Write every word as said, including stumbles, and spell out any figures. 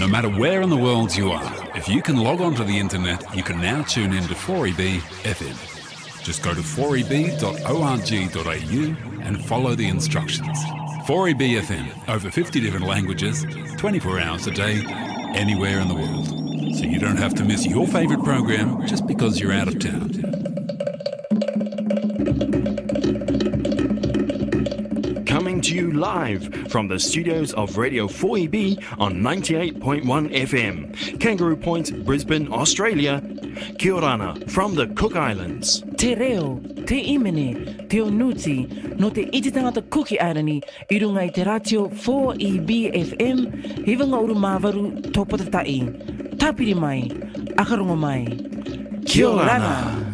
matter where in the world you are, if you can log on to the internet, you can now tune in to four E B F M. Just go to four e b dot org dot a u and follow the instructions. four E B F M, over fifty different languages, twenty-four hours a day, anywhere in the world. So you don't have to miss your favourite program just because you're out of town. Coming to you live from the studios of Radio four E B on ninety-eight point one F M, Kangaroo Point, Brisbane, Australia. Kia orana from the Cook Islands. Te reo, te imene, te onuti, no te iti tangata Cookie Irony, i runga i te ratio four E B F M, hiwanga uru māwaru tō potatai. Tāpiri mai, akarunga mai. Kia orana.